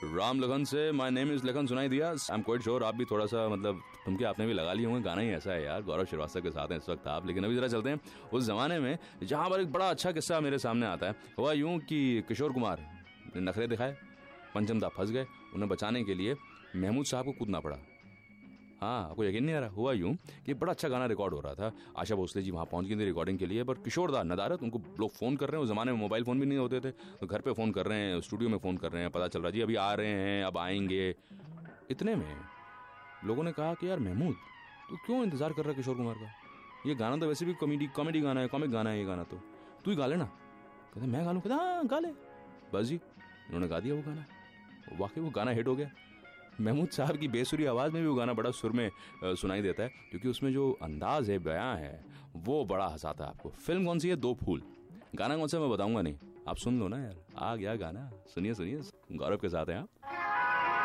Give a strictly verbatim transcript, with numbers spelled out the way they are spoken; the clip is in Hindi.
राम लखन से माय नेम इज लखन सुनाई दिया। आई एम क्वाइट श्योर आप भी थोड़ा सा मतलब तुमके आपने भी लगा लिए होंगे। गाना ही ऐसा है यार, गौरव श्रीवास्तव के साथ हैं इस वक्त आप। लेकिन अभी जरा चलते हैं उस जमाने में जहां पर एक बड़ा अच्छा किस्सा मेरे सामने आता है। हुआ यूं कि किशोर कुमार ने नखरे दिखाए, पंचमदा फंस गए, उन्हें बचाने के लिए महमूद साहब को कूदना पड़ा। हाँ, आपको यकीन नहीं आ रहा। हुआ यूं कि बड़ा अच्छा गाना रिकॉर्ड हो रहा था, आशा भोसले जी वहां पहुंच गई थी रिकॉर्डिंग के लिए, पर किशोर दा नदारत, उनको लोग फोन कर रहे हैं। उस जमाने में मोबाइल फोन भी नहीं होते थे, तो घर पे फोन कर रहे हैं, स्टूडियो में फोन कर रहे हैं, पता चल रहा जी अभी आ रहे हैं, अब आएंगे। इतने में लोगों ने कहा कि यार महमूद तू क्यों इंतजार कर रहा है किशोर कुमार का, ये गाना तो वैसे भी कॉमेडी कॉमेडी गाना है, कॉमिक गाना है, ये गाना तो तू ही गा लेना। कहते मैं गा लूं? कहते हाँ गा ले। बस जी उन्होंने गा दिया वो गाना, वाकई वो गाना हिट हो गया। महमूद साहब की बेसुरी आवाज में भी वो गाना बड़ा सुर में सुनाई देता है, क्योंकि उसमें जो अंदाज है, बयां है, वो बड़ा हंसाता है आपको। फिल्म कौन सी है? दो फूल। गाना कौन सा मैं बताऊंगा नहीं, आप सुन लो ना यार। आ गया गाना, सुनिए सुनिए, गौरव के साथ हैं आप।